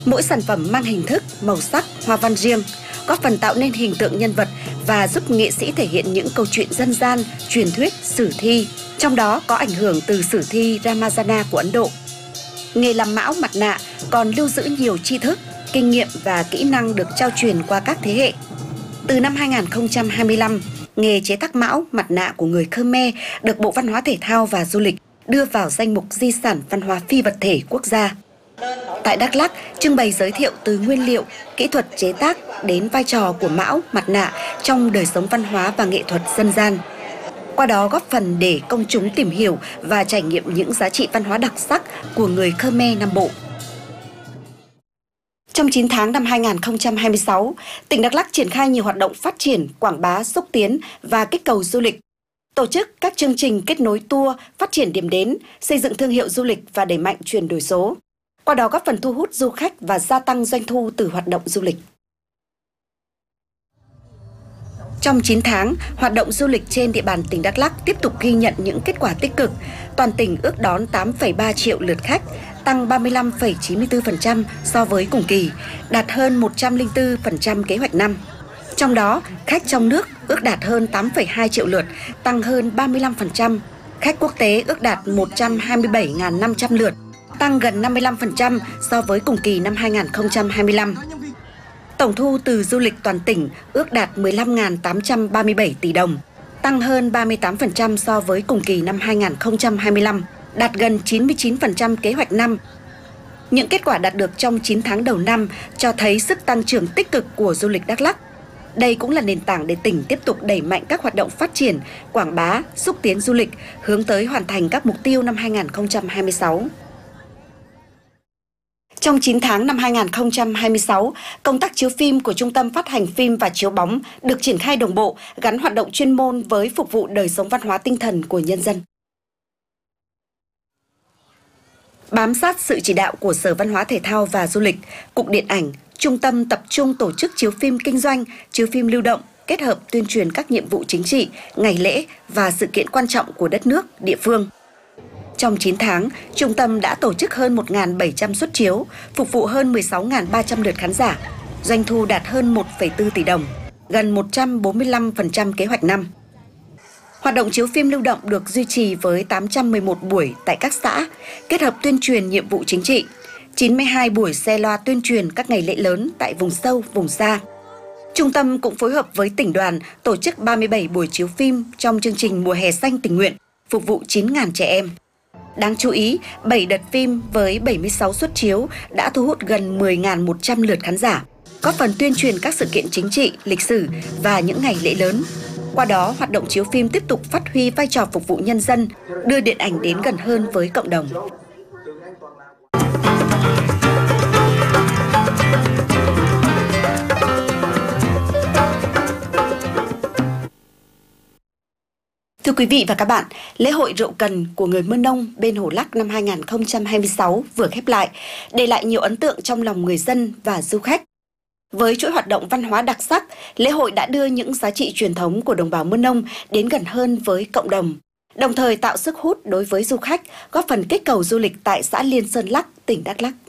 Mỗi sản phẩm mang hình thức, màu sắc, hoa văn riêng, góp phần tạo nên hình tượng nhân vật và giúp nghệ sĩ thể hiện những câu chuyện dân gian, truyền thuyết, sử thi, trong đó có ảnh hưởng từ sử thi Ramayana của Ấn Độ. Nghề làm mão mặt nạ còn lưu giữ nhiều tri thức, kinh nghiệm và kỹ năng được trao truyền qua các thế hệ. Từ năm 2025, nghề chế tác mão mặt nạ của người Khmer được Bộ Văn hóa Thể thao và Du lịch đưa vào danh mục di sản văn hóa phi vật thể quốc gia. Tại Đắk Lắk, trưng bày giới thiệu từ nguyên liệu, kỹ thuật chế tác đến vai trò của mão, mặt nạ trong đời sống văn hóa và nghệ thuật dân gian. Qua đó góp phần để công chúng tìm hiểu và trải nghiệm những giá trị văn hóa đặc sắc của người Khmer Nam Bộ. Trong 9 tháng năm 2026, tỉnh Đắk Lắk triển khai nhiều hoạt động phát triển, quảng bá, xúc tiến và kích cầu du lịch. Tổ chức các chương trình kết nối tour, phát triển điểm đến, xây dựng thương hiệu du lịch và đẩy mạnh chuyển đổi số. Qua đó góp phần thu hút du khách và gia tăng doanh thu từ hoạt động du lịch. Trong 9 tháng, hoạt động du lịch trên địa bàn tỉnh Đắk Lắk tiếp tục ghi nhận những kết quả tích cực. Toàn tỉnh ước đón 8,3 triệu lượt khách, tăng 35,94% so với cùng kỳ, đạt hơn 104% kế hoạch năm. Trong đó, khách trong nước ước đạt hơn 8,2 triệu lượt, tăng hơn 35%. Khách quốc tế ước đạt 127.500 lượt, tăng gần 55% so với cùng kỳ năm 2025. Tổng thu từ du lịch toàn tỉnh ước đạt 15.837 tỷ đồng, tăng hơn 38% so với cùng kỳ năm 2025, đạt gần 99% kế hoạch năm. Những kết quả đạt được trong 9 tháng đầu năm cho thấy sức tăng trưởng tích cực của du lịch Đắk Lắk. Đây cũng là nền tảng để tỉnh tiếp tục đẩy mạnh các hoạt động phát triển, quảng bá, xúc tiến du lịch, hướng tới hoàn thành các mục tiêu năm 2026. Trong 9 tháng năm 2026, công tác chiếu phim của Trung tâm Phát hành phim và chiếu bóng được triển khai đồng bộ, gắn hoạt động chuyên môn với phục vụ đời sống văn hóa tinh thần của nhân dân. Bám sát sự chỉ đạo của Sở Văn hóa Thể thao và Du lịch, Cục Điện ảnh, Trung tâm tập trung tổ chức chiếu phim kinh doanh, chiếu phim lưu động, kết hợp tuyên truyền các nhiệm vụ chính trị, ngày lễ và sự kiện quan trọng của đất nước, địa phương. Trong 9 tháng, trung tâm đã tổ chức hơn 1.700 suất chiếu, phục vụ hơn 16.300 lượt khán giả, doanh thu đạt hơn 1,4 tỷ đồng, gần 145% kế hoạch năm. Hoạt động chiếu phim lưu động được duy trì với 811 buổi tại các xã, kết hợp tuyên truyền nhiệm vụ chính trị, 92 buổi xe loa tuyên truyền các ngày lễ lớn tại vùng sâu, vùng xa. Trung tâm cũng phối hợp với tỉnh đoàn tổ chức 37 buổi chiếu phim trong chương trình Mùa hè xanh tình nguyện, phục vụ 9.000 trẻ em. Đáng chú ý, 7 đợt phim với 76 suất chiếu đã thu hút gần 10.100 lượt khán giả, góp phần tuyên truyền các sự kiện chính trị, lịch sử và những ngày lễ lớn. Qua đó, hoạt động chiếu phim tiếp tục phát huy vai trò phục vụ nhân dân, đưa điện ảnh đến gần hơn với cộng đồng. Thưa quý vị và các bạn, lễ hội Rượu Cần của người Mơ Nông bên Hồ Lắc năm 2026 vừa khép lại, để lại nhiều ấn tượng trong lòng người dân và du khách. Với chuỗi hoạt động văn hóa đặc sắc, lễ hội đã đưa những giá trị truyền thống của đồng bào Mơ Nông đến gần hơn với cộng đồng, đồng thời tạo sức hút đối với du khách, góp phần kích cầu du lịch tại xã Liên Sơn Lắc, tỉnh Đắk Lắk.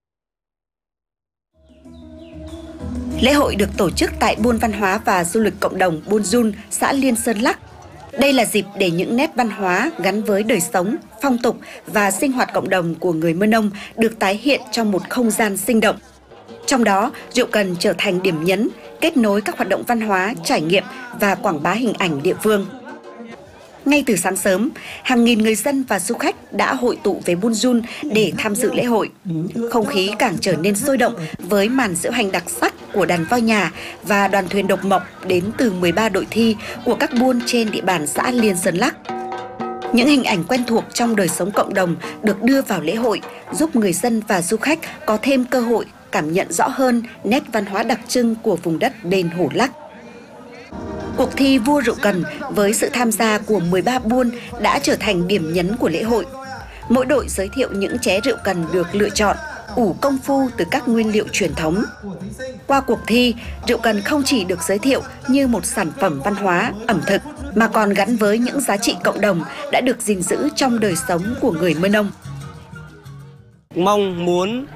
Lễ hội được tổ chức tại Buôn Văn hóa và Du lịch Cộng đồng Buôn Dun, xã Liên Sơn Lắc. Đây là dịp để những nét văn hóa gắn với đời sống, phong tục và sinh hoạt cộng đồng của người Mơ Nông được tái hiện trong một không gian sinh động. Trong đó, Rượu Cần trở thành điểm nhấn, kết nối các hoạt động văn hóa, trải nghiệm và quảng bá hình ảnh địa phương. Ngay từ sáng sớm, hàng nghìn người dân và du khách đã hội tụ về Buôn Dun để tham dự lễ hội. Không khí càng trở nên sôi động với màn diễu hành đặc sắc của đàn voi nhà và đoàn thuyền độc mộc đến từ 13 đội thi của các buôn trên địa bàn xã Liên Sơn Lắc. Những hình ảnh quen thuộc trong đời sống cộng đồng được đưa vào lễ hội, giúp người dân và du khách có thêm cơ hội cảm nhận rõ hơn nét văn hóa đặc trưng của vùng đất bên Hồ Lắc. Cuộc thi Vua Rượu Cần với sự tham gia của 13 buôn đã trở thành điểm nhấn của lễ hội. Mỗi đội giới thiệu những ché rượu cần được lựa chọn, ủ công phu từ các nguyên liệu truyền thống. Qua cuộc thi, rượu cần không chỉ được giới thiệu như một sản phẩm văn hóa, ẩm thực, mà còn gắn với những giá trị cộng đồng đã được gìn giữ trong đời sống của người Mơ Nông. Mong muốn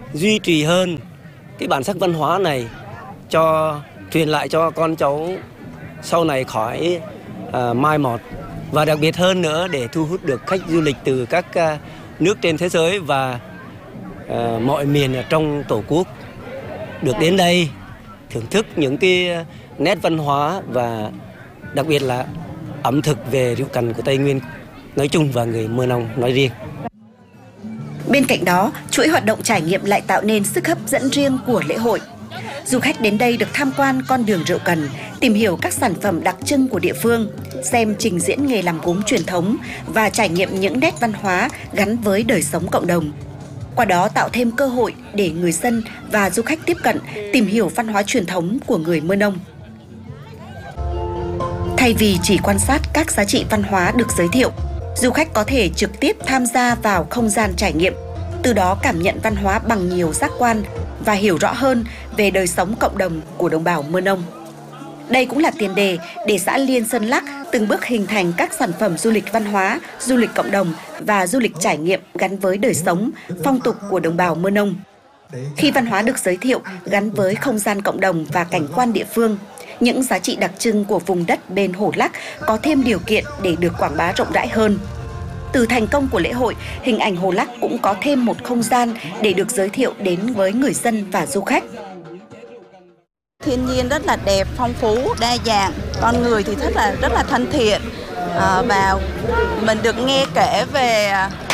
duy trì hơn cái bản sắc văn hóa này, truyền lại cho con cháu sau này khỏi mai một, và đặc biệt hơn nữa để thu hút được khách du lịch từ các nước trên thế giới và mọi miền ở trong Tổ quốc được đến đây thưởng thức những cái nét văn hóa và đặc biệt là ẩm thực về rượu cần của Tây Nguyên nói chung và người Mơ Nông nói riêng. Bên cạnh đó, chuỗi hoạt động trải nghiệm lại tạo nên sức hấp dẫn riêng của lễ hội. Du khách đến đây được tham quan con đường rượu cần, tìm hiểu các sản phẩm đặc trưng của địa phương, xem trình diễn nghề làm gốm truyền thống và trải nghiệm những nét văn hóa gắn với đời sống cộng đồng. Qua đó tạo thêm cơ hội để người dân và du khách tiếp cận, tìm hiểu văn hóa truyền thống của người Mơ Nông. Thay vì chỉ quan sát các giá trị văn hóa được giới thiệu, du khách có thể trực tiếp tham gia vào không gian trải nghiệm, từ đó cảm nhận văn hóa bằng nhiều giác quan và hiểu rõ hơn về đời sống cộng đồng của đồng bào Mơ Nông. Đây cũng là tiền đề để xã Liên Sơn Lắc từng bước hình thành các sản phẩm du lịch văn hóa, du lịch cộng đồng và du lịch trải nghiệm gắn với đời sống, phong tục của đồng bào Mơ Nông. Khi văn hóa được giới thiệu gắn với không gian cộng đồng và cảnh quan địa phương, những giá trị đặc trưng của vùng đất bên Hồ Lắc có thêm điều kiện để được quảng bá rộng rãi hơn. Từ thành công của lễ hội, hình ảnh Hồ Lắc cũng có thêm một không gian để được giới thiệu đến với người dân và du khách. Thiên nhiên rất là đẹp, phong phú, đa dạng, con người thì rất là thân thiện, và mình được nghe kể về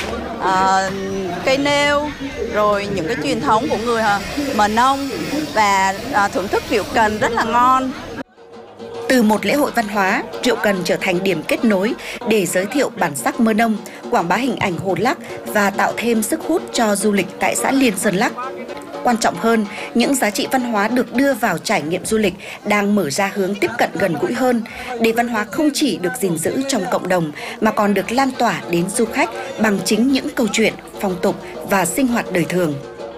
cây nêu, rồi những cái truyền thống của người Mơ Nông và thưởng thức rượu cần rất là ngon. Từ một lễ hội văn hóa, rượu cần trở thành điểm kết nối để giới thiệu bản sắc Mơ Nông, quảng bá hình ảnh Hồ Lắc và tạo thêm sức hút cho du lịch tại xã Liên Sơn Lắc. Quan trọng hơn, những giá trị văn hóa được đưa vào trải nghiệm du lịch đang mở ra hướng tiếp cận gần gũi hơn, để văn hóa không chỉ được gìn giữ trong cộng đồng mà còn được lan tỏa đến du khách bằng chính những câu chuyện, phong tục và sinh hoạt đời thường.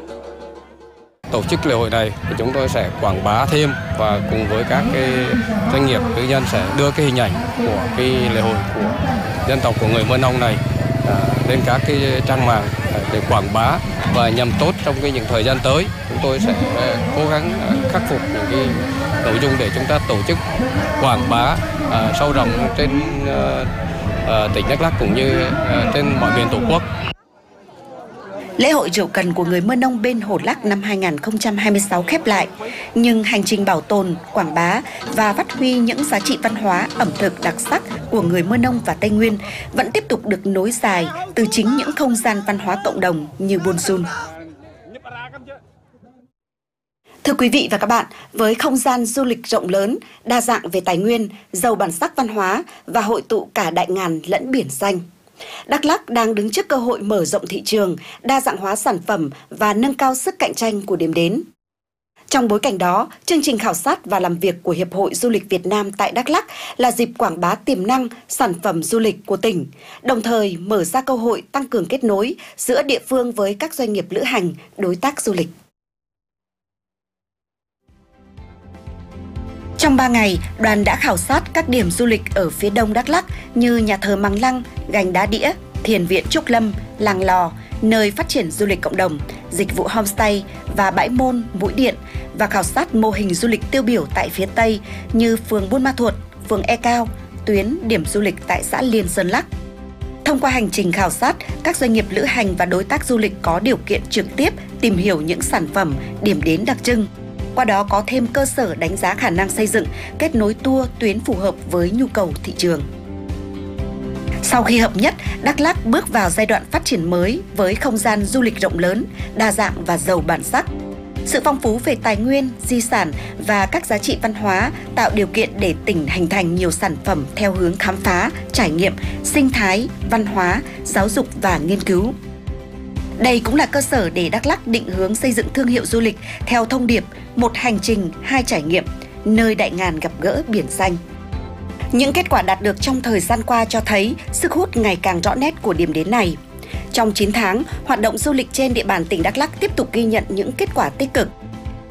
Tổ chức lễ hội này thì chúng tôi sẽ quảng bá thêm và cùng với các cái doanh nghiệp tư nhân sẽ đưa cái hình ảnh của cái lễ hội của dân tộc của người Mơ Nông này lên các cái trang mạng để quảng bá, và nhằm tốt trong những thời gian tới chúng tôi sẽ cố gắng khắc phục những cái nội dung để chúng ta tổ chức quảng bá sâu rộng trên tỉnh Đắk Lắk cũng như trên mọi miền Tổ quốc. Lễ hội rượu cần của người Mơ Nông bên Hồ Lắc năm 2026 khép lại, nhưng hành trình bảo tồn, quảng bá và phát huy những giá trị văn hóa, ẩm thực đặc sắc của người Mơ Nông và Tây Nguyên vẫn tiếp tục được nối dài từ chính những không gian văn hóa cộng đồng như Buôn Dun. Thưa quý vị và các bạn, với không gian du lịch rộng lớn, đa dạng về tài nguyên, giàu bản sắc văn hóa và hội tụ cả đại ngàn lẫn biển xanh, Đắk Lắk đang đứng trước cơ hội mở rộng thị trường, đa dạng hóa sản phẩm và nâng cao sức cạnh tranh của điểm đến. Trong bối cảnh đó, chương trình khảo sát và làm việc của Hiệp hội Du lịch Việt Nam tại Đắk Lắk là dịp quảng bá tiềm năng, sản phẩm du lịch của tỉnh, đồng thời mở ra cơ hội tăng cường kết nối giữa địa phương với các doanh nghiệp lữ hành, đối tác du lịch. Trong 3 ngày, đoàn đã khảo sát các điểm du lịch ở phía đông Đắk Lắk như nhà thờ Măng Lăng, Gành Đá Đĩa, Thiền viện Trúc Lâm, Làng Lò, nơi phát triển du lịch cộng đồng, dịch vụ homestay và bãi môn, mũi điện, và khảo sát mô hình du lịch tiêu biểu tại phía Tây như phường Buôn Ma Thuột, phường E Cao, tuyến điểm du lịch tại xã Liên Sơn Lắc. Thông qua hành trình khảo sát, các doanh nghiệp lữ hành và đối tác du lịch có điều kiện trực tiếp tìm hiểu những sản phẩm, điểm đến đặc trưng. Qua đó có thêm cơ sở đánh giá khả năng xây dựng, kết nối tour tuyến phù hợp với nhu cầu thị trường. Sau khi hợp nhất, Đắk Lắk bước vào giai đoạn phát triển mới với không gian du lịch rộng lớn, đa dạng và giàu bản sắc. Sự phong phú về tài nguyên, di sản và các giá trị văn hóa tạo điều kiện để tỉnh hình thành nhiều sản phẩm theo hướng khám phá, trải nghiệm, sinh thái, văn hóa, giáo dục và nghiên cứu. Đây cũng là cơ sở để Đắk Lắk định hướng xây dựng thương hiệu du lịch theo thông điệp một hành trình, hai trải nghiệm, nơi đại ngàn gặp gỡ biển xanh. Những kết quả đạt được trong thời gian qua cho thấy sức hút ngày càng rõ nét của điểm đến này. Trong 9 tháng, hoạt động du lịch trên địa bàn tỉnh Đắk Lắk tiếp tục ghi nhận những kết quả tích cực.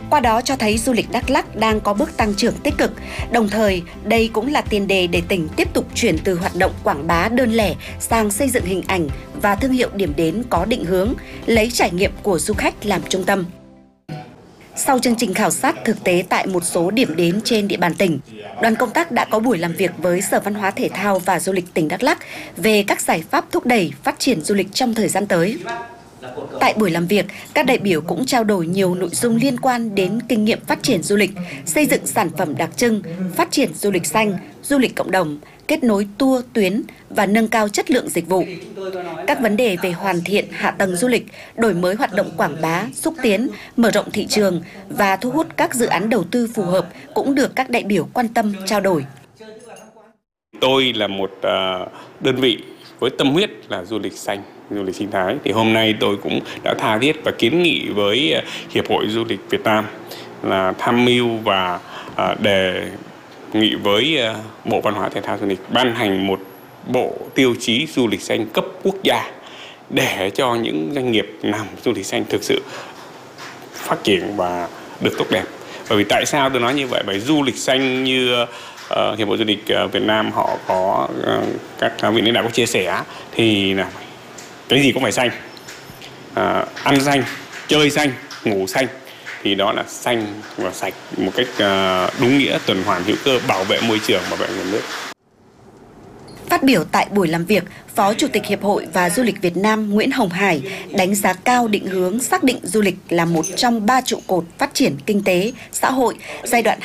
Qua đó cho thấy du lịch Đắk Lắk đang có bước tăng trưởng tích cực. Đồng thời, đây cũng là tiền đề để tỉnh tiếp tục chuyển từ hoạt động quảng bá đơn lẻ sang xây dựng hình ảnh và thương hiệu điểm đến có định hướng, lấy trải nghiệm của du khách làm trung tâm. Sau chương trình khảo sát thực tế tại một số điểm đến trên địa bàn tỉnh, đoàn công tác đã có buổi làm việc với Sở Văn hóa Thể thao và Du lịch tỉnh Đắk Lắk về các giải pháp thúc đẩy phát triển du lịch trong thời gian tới. Tại buổi làm việc, các đại biểu cũng trao đổi nhiều nội dung liên quan đến kinh nghiệm phát triển du lịch, xây dựng sản phẩm đặc trưng, phát triển du lịch xanh, du lịch cộng đồng, kết nối tour tuyến và nâng cao chất lượng dịch vụ. Các vấn đề về hoàn thiện hạ tầng du lịch, đổi mới hoạt động quảng bá, xúc tiến, mở rộng thị trường và thu hút các dự án đầu tư phù hợp cũng được các đại biểu quan tâm trao đổi. Tôi là một đơn vị với tâm huyết là du lịch xanh, du lịch sinh thái. Thì hôm nay tôi cũng đã tha thiết và kiến nghị với Hiệp hội Du lịch Việt Nam là tham mưu và đề nghị với Bộ Văn hóa Thể thao Du lịch ban hành một bộ tiêu chí du lịch xanh cấp quốc gia để cho những doanh nghiệp làm du lịch xanh thực sự phát triển và được tốt đẹp. Bởi vì tại sao tôi nói như vậy? Bởi du lịch xanh như Hiệp hội Du lịch Việt Nam họ có các vị lãnh đạo có chia sẻ thì là cái gì cũng phải xanh, ăn xanh, chơi xanh, ngủ xanh, thì đó là xanh và sạch một cách đúng nghĩa, tuần hoàn, hữu cơ, bảo vệ môi trường, bảo vệ nguồn nước. Phát biểu tại buổi làm việc, Phó Chủ tịch Hiệp hội và Du lịch Việt Nam Nguyễn Hồng Hải đánh giá cao định hướng xác định du lịch là một trong 3 trụ cột phát triển kinh tế, xã hội giai đoạn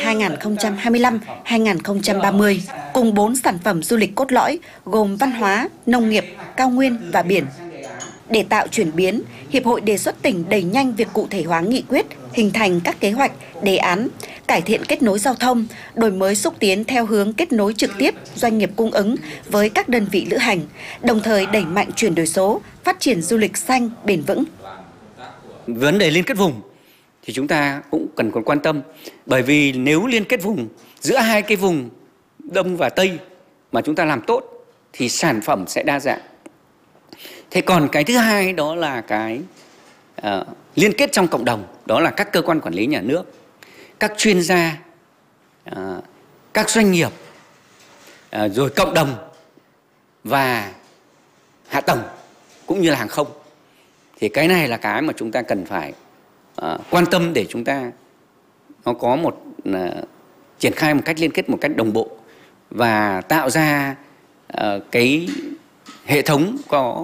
2025-2030, cùng 4 sản phẩm du lịch cốt lõi gồm văn hóa, nông nghiệp, cao nguyên và biển. Để tạo chuyển biến, Hiệp hội đề xuất tỉnh đẩy nhanh việc cụ thể hóa nghị quyết, hình thành các kế hoạch, đề án, cải thiện kết nối giao thông, đổi mới xúc tiến theo hướng kết nối trực tiếp doanh nghiệp cung ứng với các đơn vị lữ hành, đồng thời đẩy mạnh chuyển đổi số, phát triển du lịch xanh, bền vững. Vấn đề liên kết vùng thì chúng ta cũng cần quan tâm, bởi vì nếu liên kết vùng giữa hai cái vùng Đông và Tây mà chúng ta làm tốt thì sản phẩm sẽ đa dạng. Thế còn cái thứ hai đó là cái liên kết trong cộng đồng, đó là các cơ quan quản lý nhà nước, các chuyên gia, các doanh nghiệp, rồi cộng đồng và hạ tầng cũng như là hàng không. Thì cái này là cái mà chúng ta cần phải quan tâm để chúng ta nó có một triển khai một cách liên kết một cách đồng bộ và tạo ra cái hệ thống có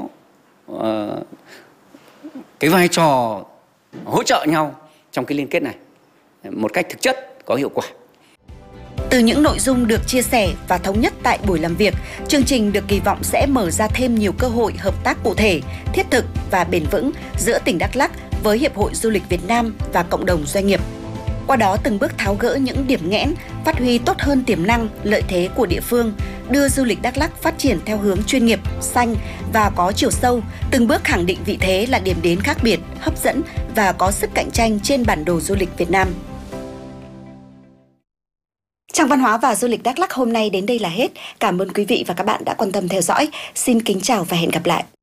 cái vai trò hỗ trợ nhau trong cái liên kết này một cách thực chất, có hiệu quả. Từ những nội dung được chia sẻ và thống nhất tại buổi làm việc, chương trình được kỳ vọng sẽ mở ra thêm nhiều cơ hội hợp tác cụ thể, thiết thực và bền vững giữa tỉnh Đắk Lắk với Hiệp hội Du lịch Việt Nam và cộng đồng doanh nghiệp. Qua đó từng bước tháo gỡ những điểm nghẽn, phát huy tốt hơn tiềm năng, lợi thế của địa phương, đưa du lịch Đắk Lắk phát triển theo hướng chuyên nghiệp, xanh và có chiều sâu, từng bước khẳng định vị thế là điểm đến khác biệt, hấp dẫn và có sức cạnh tranh trên bản đồ du lịch Việt Nam. Trang Văn hóa và Du lịch Đắk Lắk hôm nay đến đây là hết. Cảm ơn quý vị và các bạn đã quan tâm theo dõi. Xin kính chào và hẹn gặp lại.